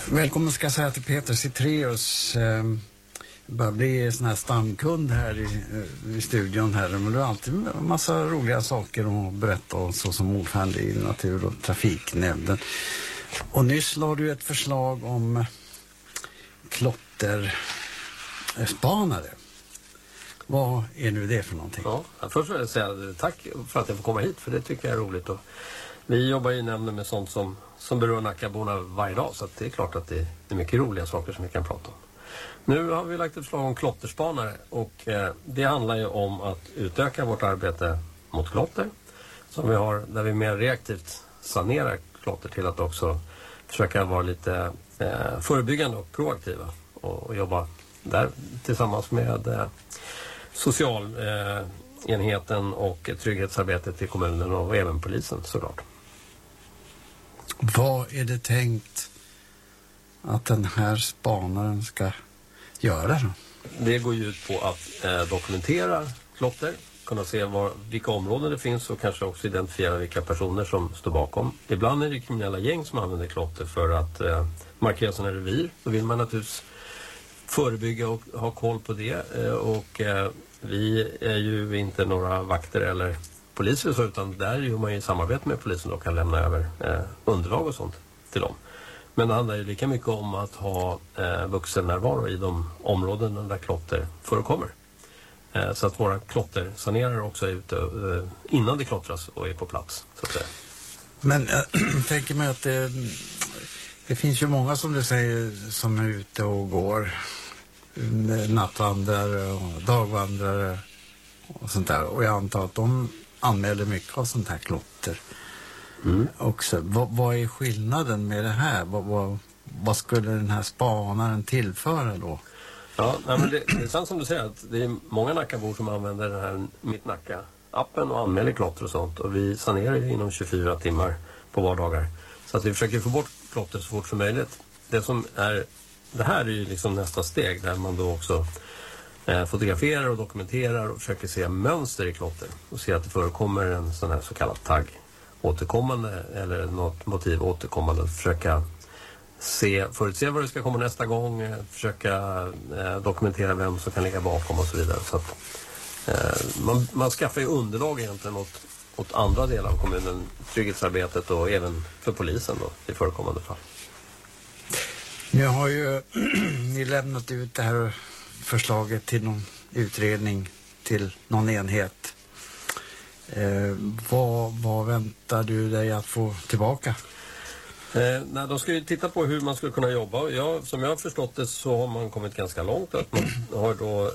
Välkommen ska jag säga till Peter Citreus. Börjar bli sån här stamkund här i studion här. Men du har alltid en massa roliga saker att berätta om, så som ordförande i natur- och trafiknämnden. Och nyss la du ett förslag om klotterspanare. Vad är nu det för någonting? Ja, först vill jag säga tack för att jag får komma hit, för det tycker jag är roligt. Och vi jobbar i nämnden med sånt som berör Nackaborna varje dag, så att det är klart att det är mycket roliga saker som vi kan prata om. Nu har vi lagt ett förslag om klotterspanare, och det handlar ju om att utöka vårt arbete mot klotter som vi har, där vi mer reaktivt sanerar klotter, till att också försöka vara lite förebyggande och proaktiva och jobba där tillsammans med socialenheten och trygghetsarbetet i kommunen och även polisen, såklart. Vad är det tänkt att den här spanaren ska göra då? Det går ju ut på att dokumentera klotter, kunna se vilka områden det finns och kanske också identifiera vilka personer som står bakom. Ibland är det kriminella gäng som använder klotter för att markera sina revir. Då vill man naturligtvis förebygga och ha koll på det. Och vi är ju inte några vakter eller poliser så, utan där gör man ju samarbete med polisen och kan lämna över underlag och sånt till dem. Men det handlar ju lika mycket om att ha vuxennärvaro i de områden där klotter förekommer. Så att våra klottersanerare också är ute innan det klottras och är på plats, så att säga. Men jag tänker mig att det finns ju många, som du säger, som är ute och går. Nattvandrare och dagvandrare och sånt där. Och jag antar att de anmäler mycket av sånt här klotter. Också. Vad är skillnaden med det här? Vad skulle den här spanaren tillföra då? Ja, men det är sant som du säger, att det är många Nackabor som använder den här Mitt Nacka-appen och anmäler klotter och sånt. Och vi sanerar ju inom 24 timmar på vardagar. Så att vi försöker få bort klotter så fort som möjligt. Det här är ju liksom nästa steg, där man då också fotograferar och dokumenterar och försöker se mönster i klotter. Och se att det förekommer en sån här så kallad tagg återkommande, eller något motiv återkommande. Försöka förutse vad det ska komma nästa gång, försöka dokumentera vem som kan ligga bakom och så vidare. Så att, man skaffar ju underlag egentligen åt andra delar av kommunen, trygghetsarbetet och även för polisen då, i förekommande fall. Nu har ju ni lämnat ut det här förslaget till någon utredning, till någon enhet. Vad väntar du dig att få tillbaka? De ska ju titta på hur man skulle kunna jobba. Som jag har förstått det så har man kommit ganska långt. Att man har då,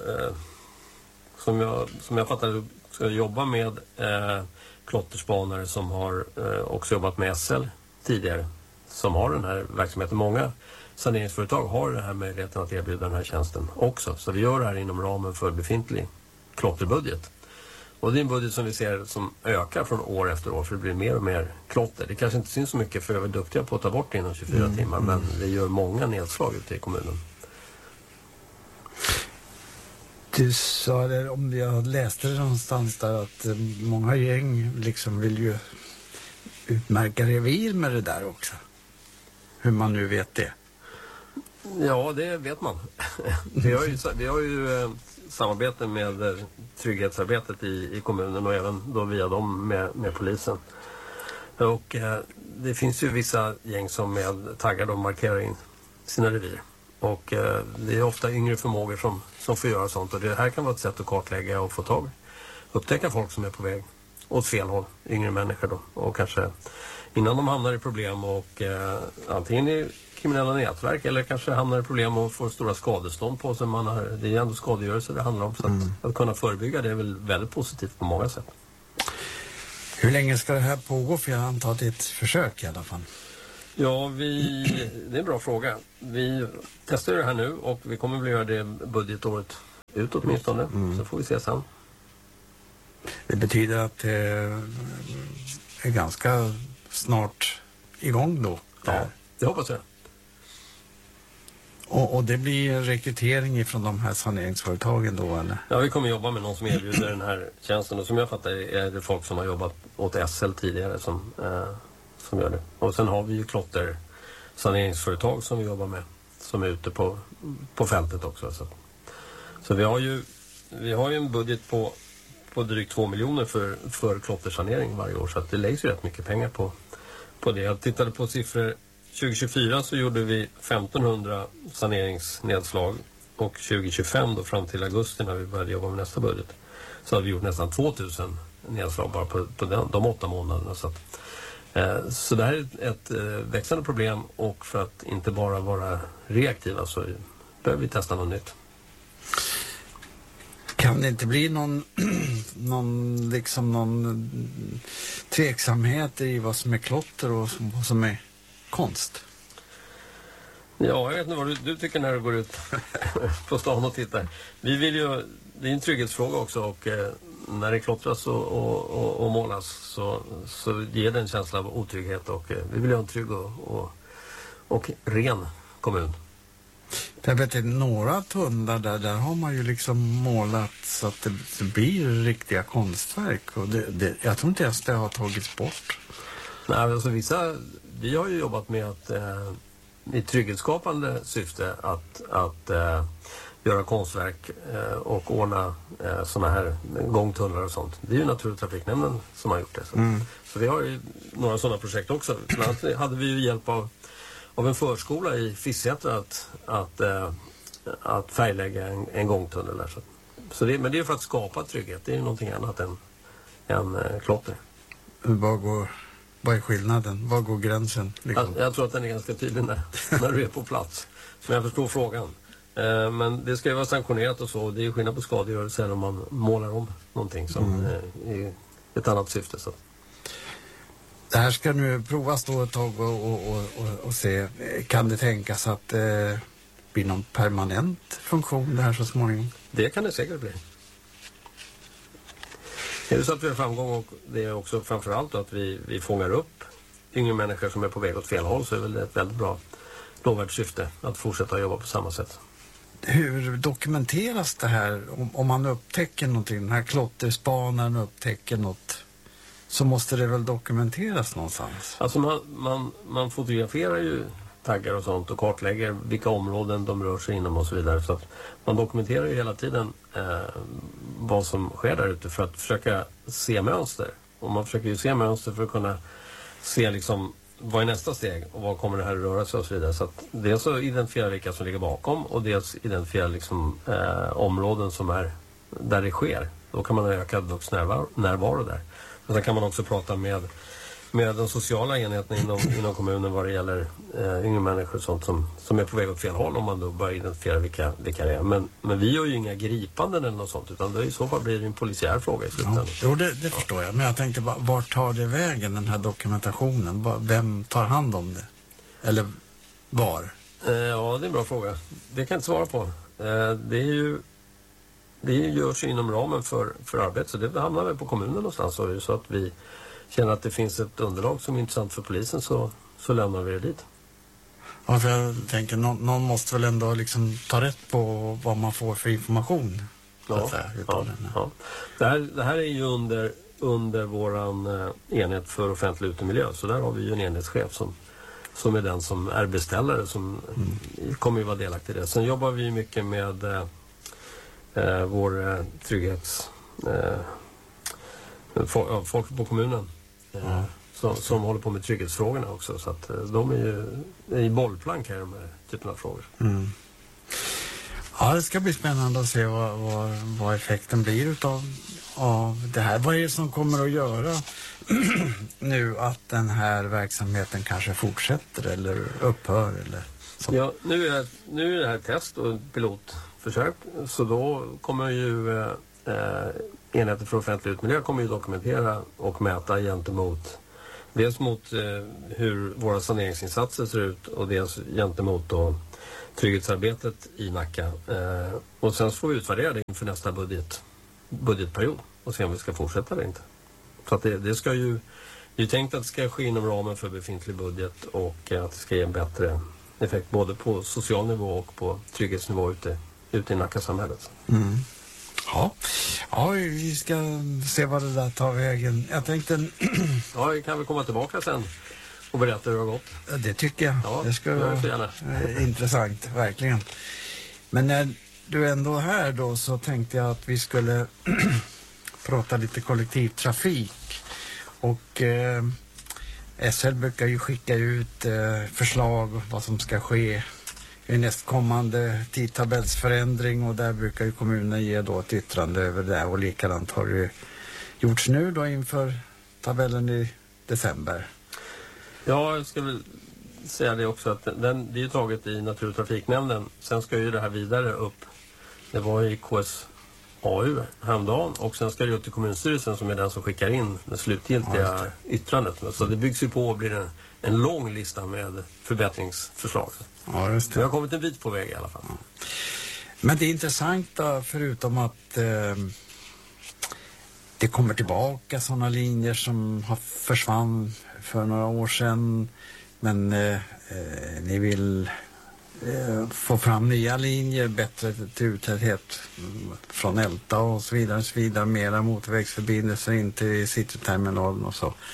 som jag fattar det, ska jobba med klotterspanare som har också jobbat med SL tidigare, som har den här verksamheten. Många saneringsföretag har den här möjligheten att erbjuda den här tjänsten också. Så vi gör det här inom ramen för befintlig klotterbudget. Och det är en budget som vi ser som ökar från år efter år, för det blir mer och mer klotter. Det kanske inte syns så mycket, för vi är duktiga på att ta bort det inom 24 timmar, men det gör många nedslag ute i kommunen. Du sa det, om jag läste det någonstans där, att många gäng liksom vill ju utmärka revir med det där också. Hur man nu vet det. Ja, det vet man. Vi har ju samarbete med trygghetsarbetet i kommunen och även då via dem med polisen. Och det finns ju vissa gäng som med taggar de markerar in sina revir. Och det är ofta yngre förmågor som får göra sånt. Och det här kan vara ett sätt att kartlägga och få upptäcka folk som är på väg åt fel håll, yngre människor då. Och kanske innan de hamnar i problem och antingen i kriminella nätverk eller kanske hamnar i problem och får stora skadestånd på sig. Det är ju ändå skadegörelse det handlar om. Så att kunna förebygga det är väl väldigt positivt på många sätt. Hur länge ska det här pågå? För jag antar att det är ett försök i alla fall. Ja, det är en bra fråga. Vi testar det här nu och vi kommer att göra det budgetåret ut åtminstone. Så får vi se sen. Det betyder att det är ganska snart igång då. Ja, det hoppas jag. Och det blir rekrytering från de här saneringsföretagen då, eller? Ja, vi kommer jobba med någon som erbjuder den här tjänsten. Och som jag fattar är det folk som har jobbat åt SL tidigare som gör det. Och sen har vi ju saneringsföretag som vi jobbar med, som är ute på fältet också. Så vi har ju en budget på drygt 2 miljoner för klottersanering varje år, så att det läggs ju rätt mycket pengar på det. Jag tittade på siffror. 2024 så gjorde vi 1500 saneringsnedslag, och 2025 då fram till augusti när vi började jobba med nästa budget så har vi gjort nästan 2000 nedslag bara på de 8 månaderna. Så det här är ett växande problem, och för att inte bara vara reaktiva så behöver vi testa något nytt. Kan det inte bli någon tveksamhet i vad som är klotter och vad som är konst? Ja, jag vet inte vad du tycker när du går ut på stan och tittar. Vi vill ju, det är en trygghetsfråga också, och när det klottras och målas så ger det en känsla av otrygghet, och vi vill ha en trygg och ren kommun. Jag vet inte, några tunnlar där har man ju liksom målat så att det blir riktiga konstverk, och jag tror inte ens det har tagits bort. Nej, alltså vi har ju jobbat med att i trygghetsskapande syfte att göra konstverk och ordna såna här gångtunnlar och sånt. Det är ju Naturtrafiknämnden som har gjort det. Så vi har ju några sådana projekt också. Bland annat hade vi ju hjälp av en förskola i Fissätra att färglägga en gångtunnel där. Men det är för att skapa trygghet. Det är någonting annat än klotter. Vad är skillnaden? Var går gränsen? Liksom? Jag tror att den är ganska tydlig när du är på plats. Men jag förstår frågan. Men det ska ju vara sanktionerat och så. Det är ju skillnad på skadegörelse om man målar om någonting som är ett annat syfte. Så. Det här ska nu provas då ett tag och se. Kan det tänkas att det blir någon permanent funktion det här så småningom? Det kan det säkert bli. Är det så att vi har framgång, och det är också framförallt att vi fångar upp yngre människor som är på väg åt fel håll, så är väl ett väldigt bra lovvärt syfte att fortsätta jobba på samma sätt. Hur dokumenteras det här om man upptäcker någonting? Den här klotterspanaren upptäcker något, så måste det väl dokumenteras någonstans? Alltså man fotograferar ju taggar och sånt och kartlägger vilka områden de rör sig inom och så vidare. Så att man dokumenterar ju hela tiden vad som sker där ute för att försöka se mönster. Och man försöker ju se mönster för att kunna se liksom vad är nästa steg och vad kommer det här att röra sig och så vidare. Så att dels så identifiera vilka som ligger bakom, och dels identifiera liksom områden som är där det sker. Då kan man ha ökad närvaro där. Och sen kan man också prata med den sociala enheten inom kommunen vad det gäller yngre människor och sånt som är på väg åt fel håll, om man då börjar identifiera vilka det är. Men vi gör ju inga gripanden eller något sånt, utan det i så fall blir det en polisiär fråga i slutändan. Ja, jo, det förstår jag. Men jag tänkte, vart tar det vägen, den här dokumentationen? Vem tar hand om det? Eller var? Ja, det är en bra fråga. Det kan jag inte svara på. Det görs inom ramen för arbete, så det hamnar väl på kommunen någonstans. Så att vi känner att det finns ett underlag som är intressant för polisen, så lämnar vi det dit. Ja, för jag tänker, någon måste väl ändå liksom ta rätt på vad man får för information. Ja. Det här är ju under våran enhet för offentlig utemiljö, så där har vi ju en enhetschef som är den som är beställare, som kommer ju vara delaktig i det. Sen jobbar vi mycket med vår trygghets folk på kommunen som håller på med trygghetsfrågorna också, så att de är ju i bollplank här, de här typen av frågor. Ja, det ska bli spännande att se vad effekten blir av det här. Vad är det som kommer att göra nu att den här verksamheten kanske fortsätter eller upphör eller så? Ja, nu är det här test och pilotförsök, så då kommer ju enheten för offentlig utmiljö kommer ju dokumentera och mäta gentemot dels mot hur våra saneringsinsatser ser ut, och dels gentemot då trygghetsarbetet i Nacka. Och sen får vi utvärdera det inför nästa budgetperiod och se om vi ska fortsätta eller inte. Så att det ska ju, det är tänkt att det ska ske inom ramen för befintlig budget, och att det ska ge en bättre effekt både på social nivå och på trygghetsnivå ute i Nackasamhället. Ja, vi ska se vad det där tar vägen. Jag tänkte... Ja, vi kan väl komma tillbaka sen och berätta hur det har gått. Det tycker jag. Ja, det ska vara intressant, verkligen. Men när du ändå är här då så tänkte jag att vi skulle prata lite kollektivtrafik. Och SL brukar ju skicka ut förslag vad som ska ske i nästkommande tidtabellsförändring, och där brukar ju kommunen ge då ett yttrande över det, och likadant har det gjorts nu då inför tabellen i december. Ja, jag ska väl säga det också att det är ju taget i Natur- och trafiknämnden. Sen ska ju det här vidare upp. Det var i KSAU häromdagen, och sen ska det upp till kommunstyrelsen som är den som skickar in det slutgiltiga yttrandet. Så det byggs ju på och blir en lång lista med förbättringsförslag. Ja, just det. Vi har kommit en bit på väg i alla fall. Ja. Men det är intressant då, förutom att det kommer tillbaka sådana linjer som har försvann för några år sedan, men ni vill få fram nya linjer, bättre till uttäthet från Älta och så vidare, mera motorvägsförbindelser in till cityterminalen och så.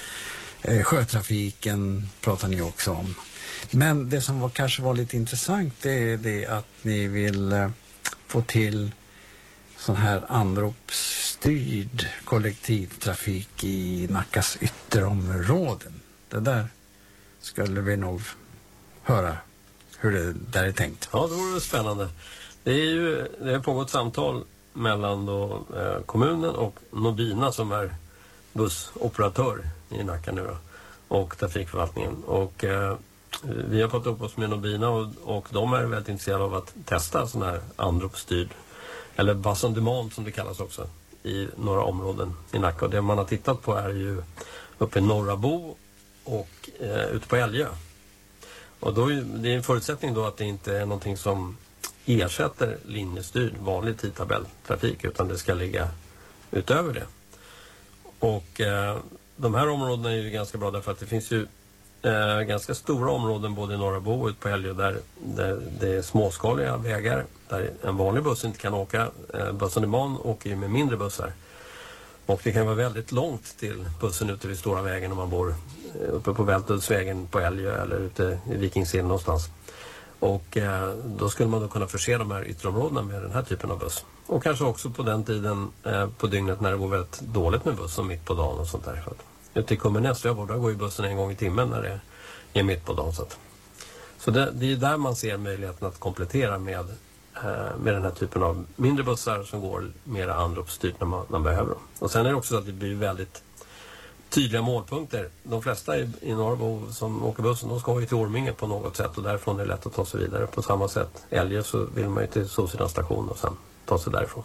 Sjötrafiken pratar ni också om. Men det som kanske var lite intressant, det är det att ni vill få till sån här anropsstyrd kollektivtrafik i Nackas ytterområden. Det där skulle vi nog höra hur det där är tänkt. Ja, det vore spännande. Det har pågått samtal mellan då, kommunen och Nobina som är bussoperatör i Nacka nu då, och trafikförvaltningen. Och vi har fått upp oss med Nobina och de är väldigt intresserade av att testa sån här anropsstyrd, eller bus on demand som det kallas också, i några områden i Nacka. Och det man har tittat på är ju uppe i Norra Bo och ute på Älgö. Och då det är en förutsättning då att det inte är någonting som ersätter linjestyrd vanlig tidtabelltrafik, utan det ska ligga utöver det. Och de här områdena är ju ganska bra därför att det finns ju ganska stora områden både i Norra Bo och ute på Älgö där det är småskaliga vägar där en vanlig buss inte kan åka. Bussen i man åker ju med mindre bussar. Och det kan vara väldigt långt till bussen ute vid stora vägen om man bor uppe på Vältudsvägen på Älgö eller ute i Vikingsen någonstans. Och då skulle man då kunna förse de här ytterområdena med den här typen av buss. Och kanske också på den tiden på dygnet när det går väldigt dåligt med bussen mitt på dagen och sånt där. Ute i Kummenäs, där går ju bussen en gång i timmen när det är mitt på dagen. Så det är där man ser möjligheten att komplettera med den här typen av mindre bussar som går mera anropsstyrt när man behöver dem. Och sen är det också så att det blir väldigt tydliga målpunkter. De flesta i Norrbo som åker bussen, de ska ju till Orminge på något sätt och därifrån är det lätt att ta sig vidare. På samma sätt, Älgö så vill man ju till Solsidan station och sen ta sig därifrån.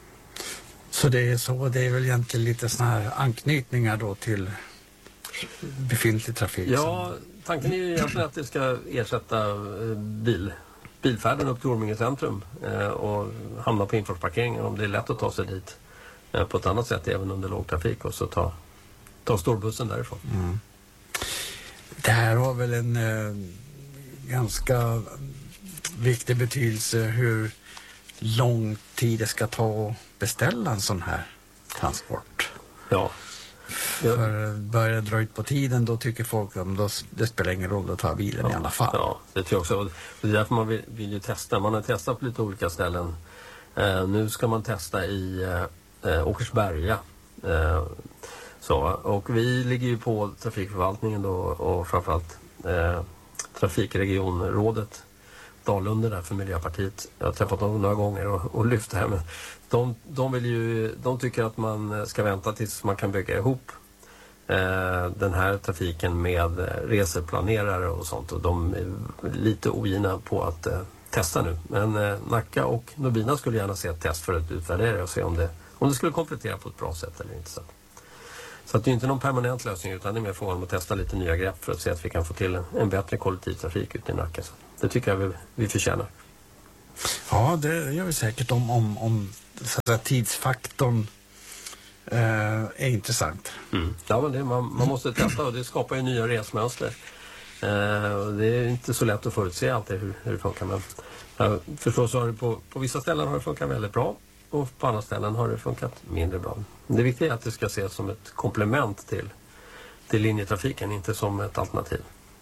Så det är så, det är väl egentligen lite såna här anknytningar då till befintlig trafik? Ja, tanken är ju egentligen att det ska ersätta bilfärden upp till Orminge centrum och hamna på infartsparkeringen om det är lätt att ta sig dit på ett annat sätt även under lågtrafik och så ta storbussen därifrån. Mm. Det här har väl en ganska viktig betydelse hur lång tid det ska ta att beställa en sån här transport. Ja. För börjar det dra ut på tiden då tycker folk att det spelar ingen roll att ta bilen i alla fall. Ja, det tror jag också. Och det är därför man vill ju testa. Man har testat på lite olika ställen. Nu ska man testa i Åkersberga. Och vi ligger ju på trafikförvaltningen då och framförallt trafikregionrådet Dalunder där för Miljöpartiet. Jag har träffat dem några gånger och lyft det här med. De tycker att man ska vänta tills man kan bygga ihop den här trafiken med reseplanerare och sånt. Och de är lite ogina på att testa nu. Men Nacka och Nobina skulle gärna se ett test för att utvärdera och se om det skulle komplettera på ett bra sätt eller inte. Så att det är inte någon permanent lösning utan det är mer frågan om att testa lite nya grepp för att se att vi kan få till en bättre kollektivtrafik ute i Nacka. Så det tycker jag vi förtjänar. Ja, det gör vi säkert om så att säga, tidsfaktorn är intressant. Mm. Ja, men man måste testa och det skapar ju nya resmönster. Det är inte så lätt att förutse alltid hur det funkar. Men förstås har det på vissa ställen har det funkat väldigt bra och på andra ställen har det funkat mindre bra. Det viktiga är att det ska ses som ett komplement till linjetrafiken, inte som ett alternativ.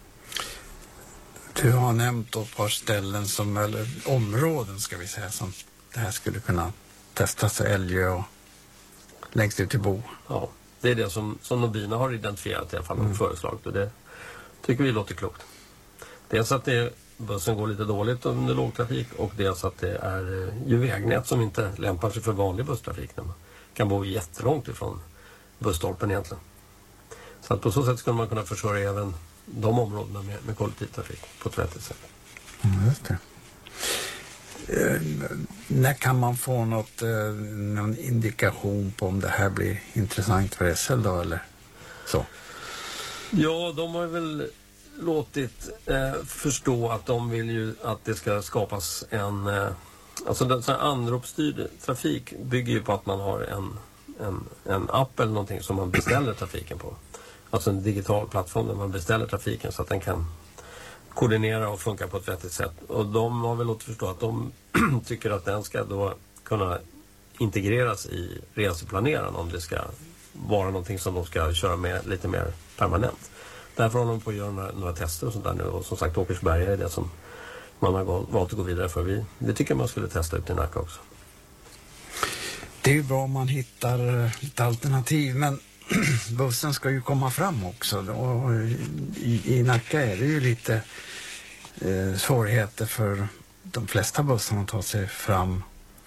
Du har nämnt ett par ställen eller områden ska vi säga, som det här skulle kunna testas, Älgö och längst ut till Bo. Ja, det är det som Nobina har identifierat i alla fall och föreslagit, och det tycker vi låter klokt. Dels att bussen går lite dåligt under lågtrafik, och dels att det är ju vägnät som inte lämpar sig för vanlig busstrafik när man kan bo jättelångt ifrån busstolpen egentligen. Så att på så sätt skulle man kunna försörja även de områdena med kollektivtrafik på ett vettigt sätt. Just det. När kan man få någon indikation på om det här blir intressant för SL då, eller så? Ja, de har väl låtit förstå att de vill ju att det ska skapas alltså den så här anropsstyrd trafik bygger ju på att man har en app eller någonting som man beställer trafiken på. Alltså en digital plattform där man beställer trafiken så att den kan koordinera och funka på ett vettigt sätt. Och de har väl låtit förstå att de tycker att den ska då kunna integreras i reseplaneraren om det ska vara någonting som de ska köra med lite mer permanent. Därför håller de på att göra några tester och sånt där nu. Och som sagt, Åkersberga är det som man har valt att gå vidare för. Vi tycker man skulle testa ut i Nacka också. Det är ju bra om man hittar lite alternativ, men bussen ska ju komma fram också. Och i Nacka är det ju lite svårigheter för de flesta bussarna att ta sig fram.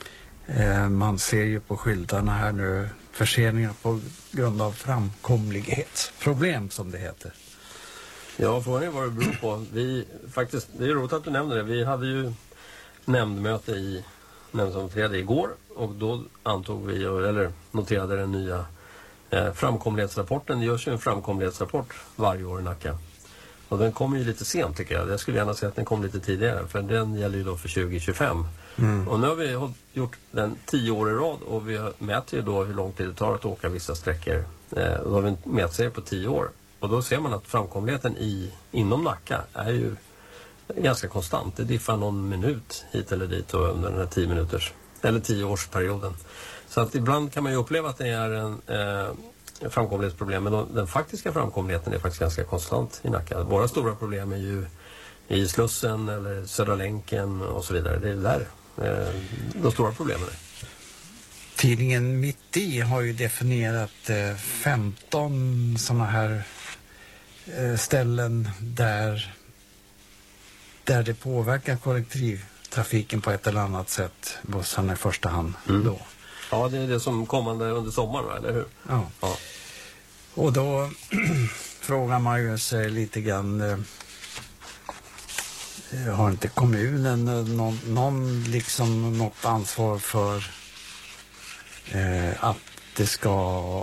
Man ser ju på skyltarna här nu förseningar på grund av framkomlighetsproblem, som det heter. Ja, frågan är vad det beror på. Det är roligt att du nämner det. Vi hade ju nämndmöte i nämndsammanträde igår, och då antog vi, eller noterade den nya framkomlighetsrapporten. Det görs ju en framkomlighetsrapport varje år i Nacka. Och den kommer ju lite sent tycker jag. Jag skulle gärna säga att den kom lite tidigare, för den gäller ju då för 2025. Och nu har vi gjort den 10 år i rad, och vi mäter ju då hur lång tid det tar att åka vissa sträckor. Och då har vi en mätserie på 10 år. Och då ser man att framkomligheten inom Nacka är ju ganska konstant. Det diffar någon minut hit eller dit under den här 10 minuters eller 10-årsperioden. Så att ibland kan man ju uppleva att det är en framkomlighetsproblem, men den faktiska framkomligheten är faktiskt ganska konstant i Nacka. Våra stora problem är ju i Slussen eller Södra länken och så vidare. Det är där de stora problemen är. Tidningen Mitt i har ju definierat 15 sådana här ställen där det påverkar kollektivtrafiken på ett eller annat sätt, bussarna i första hand då. Ja, det är det som kommande under sommaren, eller hur? Ja. Och då frågar man ju sig lite grann, har inte kommunen något ansvar för att det ska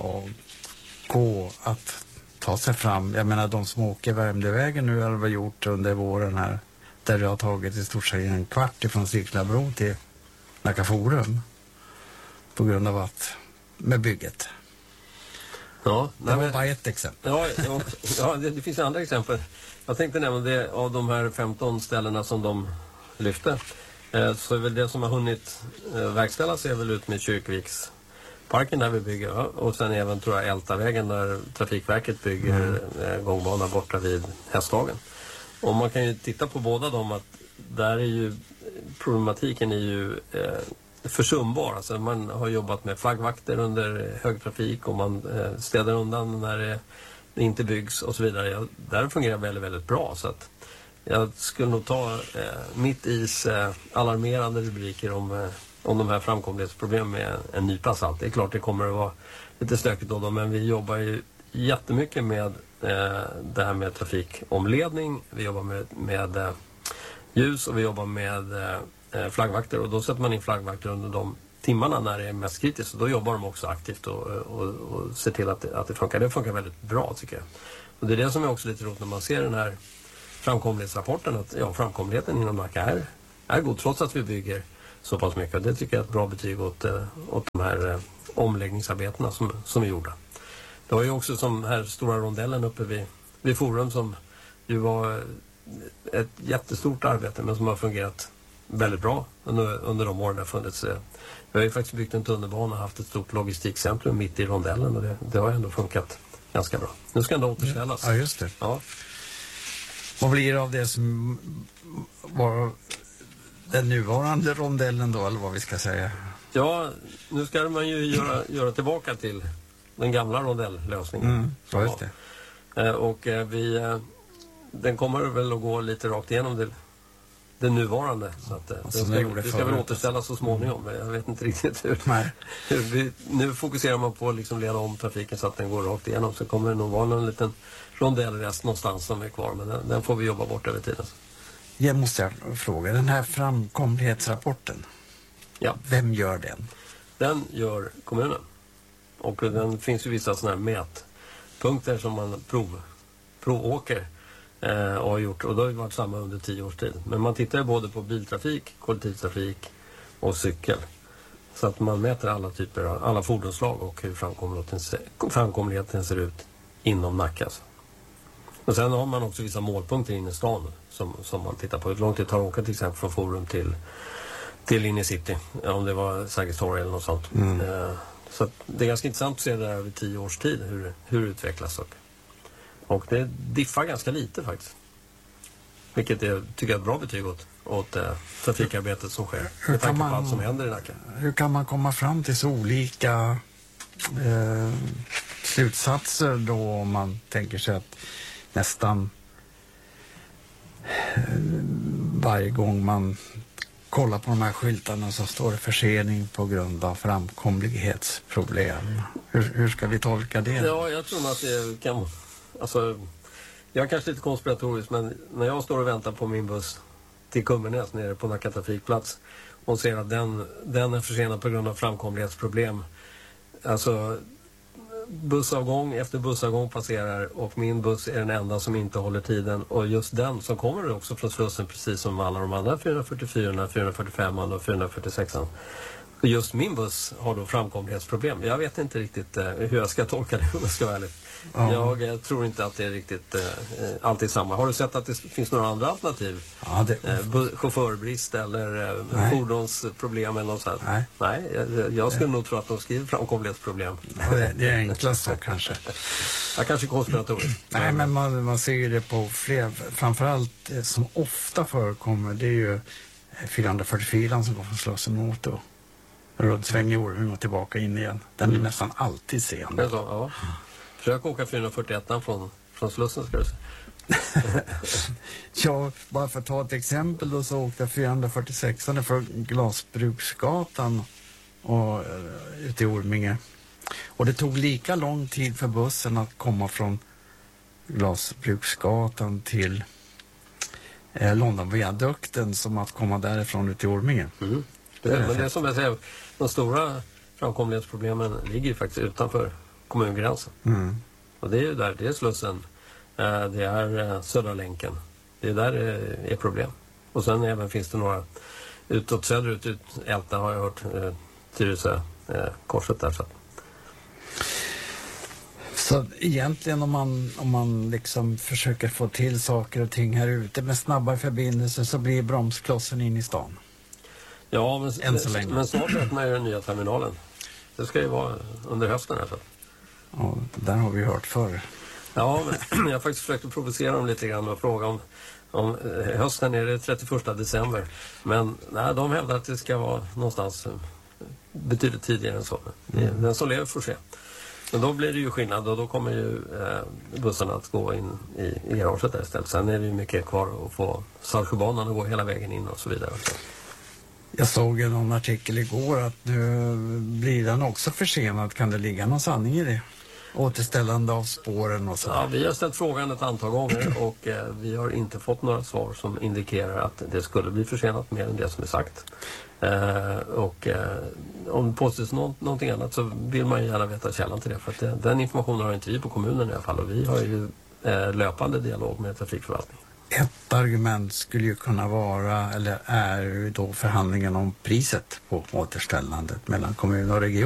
gå att ta sig fram? Jag menar, de som åker Värmdövägen nu har vi gjort under våren här, där det har tagit i stort sett en kvart ifrån Siklabro till Nacka Forum på grund av att med bygget. Ja, det var bara ett exempel. Ja, det finns andra exempel. Jag tänkte nämna det, av de här 15 ställena som de lyfte, så är väl det som har hunnit verkställas är väl ut med Kyrkviksparken där vi bygger, och sen även tror jag Ältavägen där Trafikverket bygger gångbana borta vid Hästhagen. Och man kan ju titta på båda dem, att där är ju problematiken är ju försumbar. Alltså man har jobbat med flaggvakter under högtrafik, och man städar undan när det inte byggs och så vidare. Där fungerar väldigt, väldigt bra, så att jag skulle nog ta mitt is alarmerande rubriker om de här framkomlighetsproblemen med en nypa salt. Det är klart det kommer att vara lite stökigt då, men vi jobbar ju jättemycket med det här med trafikomledning. Vi jobbar med ljus, och vi jobbar med flaggvakter, och då sätter man in flaggvakter under de timmarna när det är mest kritiskt, och då jobbar de också aktivt och ser till att det funkar. Det funkar väldigt bra tycker jag. Och det är det som är också lite roligt när man ser den här framkomlighetsrapporten, att framkomligheten inom Nacka är god trots att vi bygger så pass mycket. Det tycker jag är ett bra betyg åt de här omläggningsarbetena som är gjorda. Det var ju också som här stora rondellen uppe vid Forum, som ju var ett jättestort arbete, men som har fungerat väldigt bra under de åren det har funnits. Vi har ju faktiskt byggt en tunnelbana och haft ett stort logistikcentrum mitt i rondellen, och det har ändå funkat ganska bra. Nu ska det återställas. Ja, just det. Ja. Vad blir det av det som var den nuvarande rondellen då, eller vad vi ska säga? Ja, nu ska man ju göra tillbaka till den gamla rondellösningen. Ja, just det. Och den kommer väl att gå lite rakt igenom det nuvarande. Så att det ska väl återställas så småningom. Jag vet inte riktigt hur. Nu fokuserar man på att liksom leda om trafiken så att den går rakt igenom. Så kommer det nog vara en liten rondellrest någonstans som är kvar. Men den får vi jobba bort över tiden. Jag måste fråga, den här framkomlighetsrapporten. Ja. Vem gör den? Den gör kommunen. Och den finns ju vissa sådana här mätpunkter som man provåker och har gjort. Och det har ju varit samma under 10 års tid. Men man tittar ju både på biltrafik, kollektivtrafik och cykel. Så att man mäter alla fordonsslag och hur framkomligheten ser ut inom Nacka. Och sen har man också vissa målpunkter inne i stan som man tittar på. Hur långt det tar att åka till exempel från Forum till in i city. Om det var Sergels torg eller något sånt. Så att det är ganska intressant att se det där över 10 års tid hur det utvecklas. Och det diffar ganska lite faktiskt. Vilket jag tycker är ett bra betyg åt trafikarbetet som sker. Med tanke på allt som händer i Nacka. Hur kan man komma fram till så olika slutsatser då, om man tänker sig att nästan varje gång man kollar på de här skyltarna så står det försening på grund av framkomlighetsproblem. Hur ska vi tolka det? Ja, jag tror att det kan... Alltså, jag är kanske lite konspiratorisk, men när jag står och väntar på min buss till Kummernes nere på Nacka trafikplats och ser att den är försenad på grund av framkomlighetsproblem. Alltså, bussavgång efter bussavgång passerar och min buss är den enda som inte håller tiden. Och just den som kommer också från Slussen, precis som alla de andra 444, 445 och 446. Och just min buss har då framkomlighetsproblem. Jag vet inte riktigt hur jag ska tolka det, om jag ska vara ärlig. Ja. Jag tror inte att det är riktigt alltid samma. Har du sett att det finns några andra alternativ? Ja, chaufförbrist eller fordonsproblem eller något sånt? Nej, jag skulle nog tro att de skriver framkomlighetsproblem. Ja, det är enklast så kanske. Jag kanske konspiratoriskt. Nej, men man ser ju det på fler. Framförallt som ofta förekommer, det är ju 444 som går från Slussen mot då. Rundsväng i Orming och tillbaka in igen. Den blir nästan alltid sen. Ja. Försök åka 441 från Slussen, ska du säga. Ja, bara för att ta ett exempel då, så åkte jag 446 från Glasbruksgatan och ut i Orminge. Och det tog lika lång tid för bussen att komma från Glasbruksgatan till Londonviadukten som att komma därifrån ut i Orminge. Men det är som jag säger, de stora framkomlighetsproblemen ligger ju faktiskt utanför kommungränsen. Och det är ju där, det är Slussen, det är Södra länken. Det är där det är problem. Och sen även finns det några utåt söderut, Älta har jag hört, Tyresö, korset där. Så egentligen om man liksom försöker få till saker och ting här ute med snabbare förbindelser så blir bromsklossen in i stan. Ja, men snart öppnar ju den nya terminalen. Det ska ju vara under hösten här. Ja, där har vi hört förr. Ja, men jag har faktiskt försökt att provocera dem lite grann och fråga om hösten är det 31 december. Men nej, de hävdar att det ska vara någonstans betydligt tidigare än så. Den som lever får se. Men då blir det ju skillnad och då kommer ju bussarna att gå in i garaget där istället. Sen är det ju mycket kvar att få Saltsjöbanan att gå hela vägen in och så vidare. Jag såg någon artikel igår att nu blir den också försenad. Kan det ligga någon sanning i det? Återställande av spåren och så. Ja, vi har ställt frågan ett antal gånger och vi har inte fått några svar som indikerar att det skulle bli försenat mer än det som är sagt. Om det påstås någonting annat så vill man ju gärna veta källan till det. För att den informationen har inte vi på kommunen i alla fall och vi har ju löpande dialog med trafikförvaltningen. Ett argument skulle ju kunna vara, eller är ju då förhandlingen om priset på återställandet mellan kommun och region.